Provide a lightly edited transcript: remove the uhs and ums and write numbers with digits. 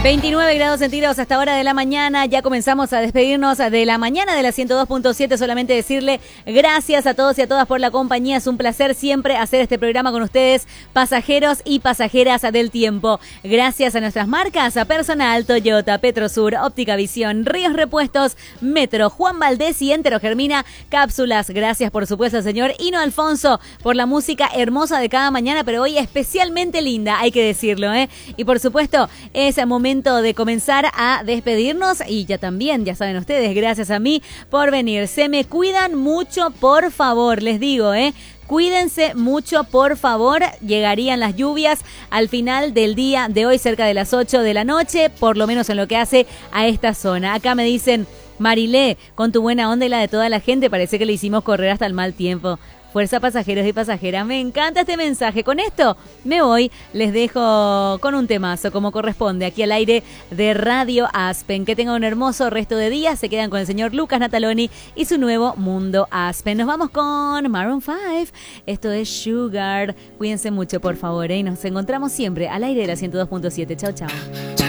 29 grados centígrados hasta hora de la mañana. Ya comenzamos a despedirnos de la mañana de la 102.7. Solamente decirle gracias a todos y a todas por la compañía. Es un placer siempre hacer este programa con ustedes, pasajeros y pasajeras del tiempo. Gracias a nuestras marcas, a Personal, Toyota, Petrosur, Óptica Visión, Ríos Repuestos, Metro, Juan Valdés y Entero Germina Cápsulas. Gracias, por supuesto, al señor Hino Alfonso por la música hermosa de cada mañana, pero hoy especialmente linda, hay que decirlo, ¿eh? Y por supuesto, es momento de comenzar a despedirnos y ya saben ustedes, gracias a mí por venir. Se me cuidan mucho, por favor, les digo, Cuídense mucho, por favor. Llegarían las lluvias al final del día de hoy, cerca de las 8 de la noche, por lo menos en lo que hace a esta zona. Acá me dicen, Marilé, con tu buena onda y la de toda la gente, parece que le hicimos correr hasta el mal tiempo. Fuerza, pasajeros y pasajeras. Me encanta este mensaje. Con esto me voy. Les dejo con un temazo, como corresponde, aquí al aire de Radio Aspen. Que tengan un hermoso resto de día. Se quedan con el señor Lucas Nataloni y su nuevo Mundo Aspen. Nos vamos con Maroon 5. Esto es Sugar. Cuídense mucho, por favor, y nos encontramos siempre al aire de la 102.7. Chau, chau.